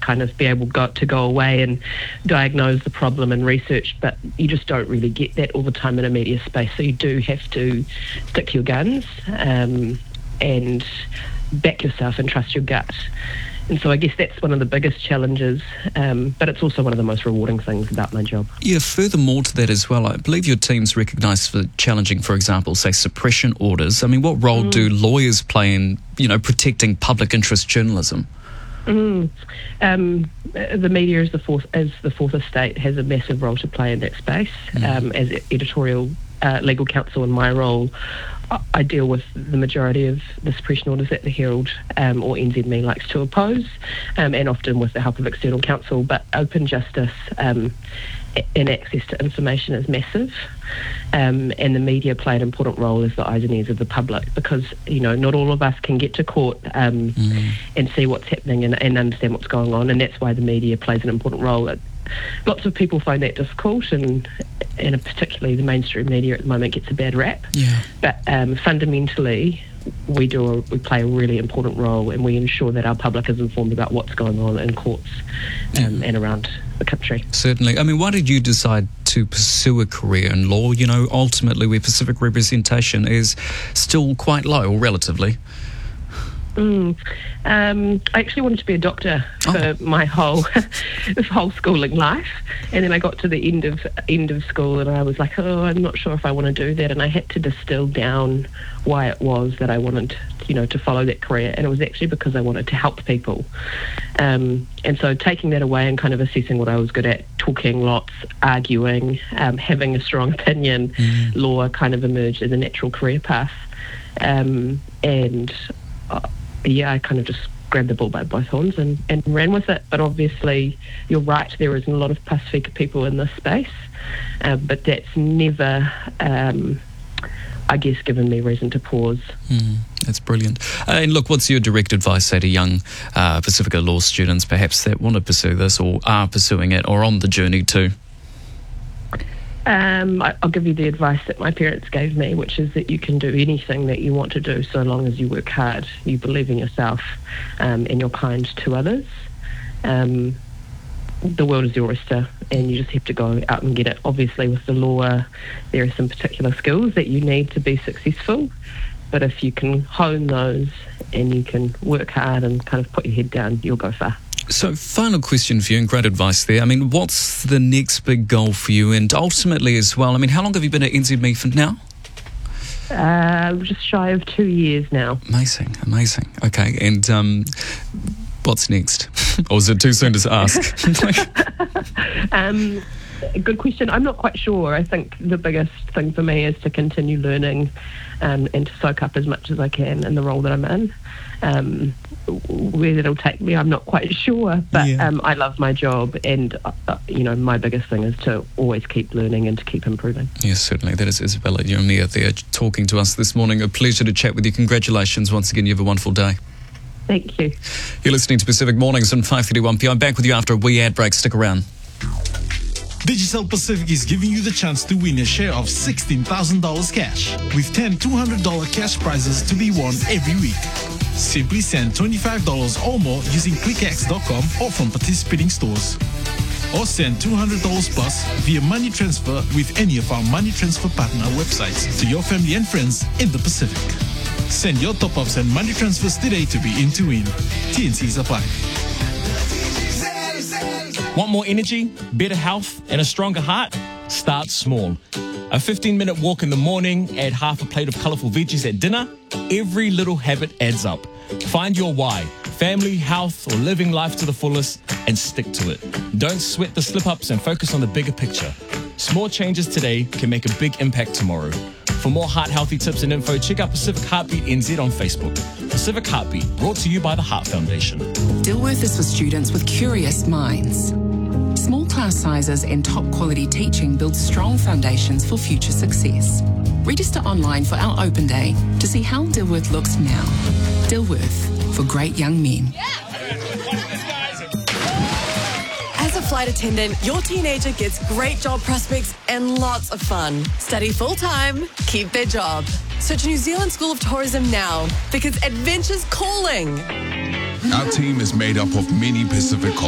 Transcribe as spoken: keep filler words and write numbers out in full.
kind of be able go, to go away and diagnose the problem and research, but you just don't really get that all the time in a media space. So you do have to stick to your guns um, and back yourself and trust your gut. And so I guess that's one of the biggest challenges, um, but it's also one of the most rewarding things about my job. Yeah, furthermore to that as well, I believe your team's recognised for challenging, for example, say, suppression orders. I mean, what role mm. do lawyers play in, you know, protecting public interest journalism? Mm. Um, the media as the fourth, as the fourth estate has a massive role to play in that space. Mm. Um, as editorial uh, legal counsel in my role, I deal with the majority of the suppression orders that the Herald um, or N Z M E likes to oppose, um, and often with the help of external counsel. But open justice um, and access to information is massive, um, and the media play an important role as the eyes and ears of the public, because you know not all of us can get to court um, mm. and see what's happening and, and understand what's going on, and that's why the media plays an important role. It, lots of people find that difficult, and and particularly the mainstream media at the moment gets a bad rap. Yeah. But um, fundamentally, we do a, we play a really important role, and we ensure that our public is informed about what's going on in courts um, yeah. and around the country. Certainly. I mean, why did you decide to pursue a career in law? You know, ultimately, where Pacific representation is still quite low, or relatively. Mm. Um, I actually wanted to be a doctor for oh. my whole whole schooling life, and then I got to the end of end of school, and I was like, oh, I'm not sure if I want to do that, and I had to distill down why it was that I wanted, you know, to follow that career, and it was actually because I wanted to help people. Um, and so taking that away and kind of assessing what I was good at, talking lots, arguing, um, having a strong opinion, mm. law kind of emerged as a natural career path, um, and. Uh, yeah, I kind of just grabbed the bull by both horns and, and ran with it. But obviously, you're right, there isn't a lot of Pasifika people in this space, uh, but that's never, um, I guess, given me reason to pause. Mm, that's brilliant. Uh, and look, what's your direct advice, say, to young uh, Pacifica law students, perhaps, that want to pursue this or are pursuing it or on the journey too? Um, I, I'll give you the advice that my parents gave me, which is that you can do anything that you want to do so long as you work hard, you believe in yourself, um, and you're kind to others. Um, the world is your oyster, and you just have to go out and get it. Obviously, with the law, there are some particular skills that you need to be successful, but if you can hone those and you can work hard and kind of put your head down, you'll go far. So, final question for you, and great advice there. I mean, what's the next big goal for you? And ultimately as well, I mean, how long have you been at N Z M E for now? Uh, just shy of two years now. Amazing, amazing. Okay, and um, what's next? Or is it too soon to ask? um, good question. I'm not quite sure. I think the biggest thing for me is to continue learning um, and to soak up as much as I can in the role that I'm in. Um, where it'll take me, I'm not quite sure, but yeah. um, I love my job, and uh, you know, my biggest thing is to always keep learning and to keep improving. Yes, certainly. That is Isabella Yomia there talking to us this morning. A pleasure to chat with you. Congratulations once again. You have a wonderful day. Thank you. You're listening to Pacific Mornings on five thirty-one p m. Back with you after a wee ad break. Stick around. Digicel Pacific is giving you the chance to win a share of sixteen thousand dollars cash, with ten two hundred dollars cash prizes to be won every week. Simply send twenty-five dollars or more using click x dot com or from participating stores. Or send two hundred dollars plus via money transfer with any of our money transfer partner websites to your family and friends in the Pacific. Send your top-ups and money transfers today to be in to win. T N Cs apply. Want more energy, better health, and a stronger heart? Start small. A fifteen minute walk in the morning, add half a plate of colourful veggies at dinner. Every little habit adds up. Find your why, family, health, or living life to the fullest, and stick to it. Don't sweat the slip-ups and focus on the bigger picture. Small changes today can make a big impact tomorrow. For more heart-healthy tips and info, check out Pacific Heartbeat N Z on Facebook. Pacific Heartbeat, brought to you by the Heart Foundation. Dilworth is for students with curious minds. Small class sizes and top quality teaching build strong foundations for future success. Register online for our open day to see how Dilworth looks now. Dilworth, for great young men. As a flight attendant, your teenager gets great job prospects and lots of fun. Study full-time, keep their job. Search New Zealand School of Tourism now, because adventure's calling. Our team is made up of many Pacific